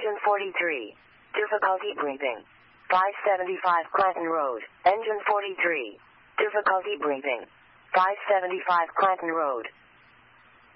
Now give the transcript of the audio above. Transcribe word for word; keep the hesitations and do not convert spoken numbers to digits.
Engine forty-three. Difficulty breathing. five seventy-five Clanton Road. Engine forty-three. Difficulty breathing. five seventy-five Clanton Road.